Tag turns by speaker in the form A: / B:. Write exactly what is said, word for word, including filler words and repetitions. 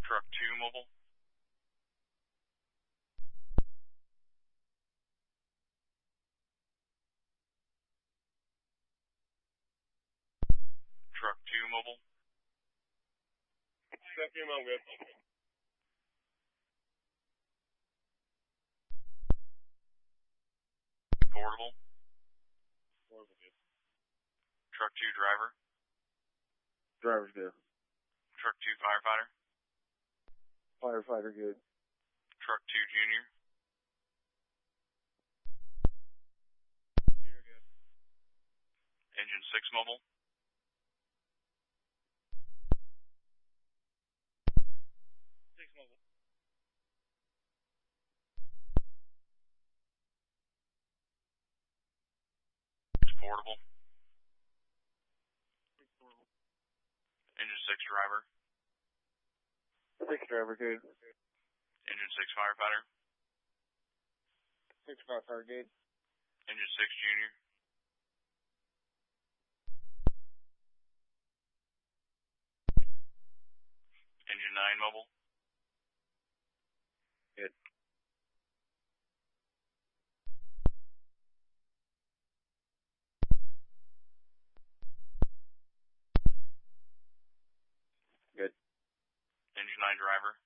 A: Truck two mobile. Truck two mobile.
B: Truck two mobile, good.
A: Portable.
B: Portable, good.
A: Truck two driver.
B: Driver's good.
A: Truck two firefighter.
B: Firefighter, good.
A: Truck two junior.
B: Junior, good.
A: Engine six mobile.
B: Six mobile.
A: Portable.
B: Six portable.
A: Engine six driver.
B: Six driver, good.
A: Engine six firefighter.
B: Six firefighter, good.
A: Engine six junior. Engine nine mobile.
B: Good. Good.
A: Engine nine driver.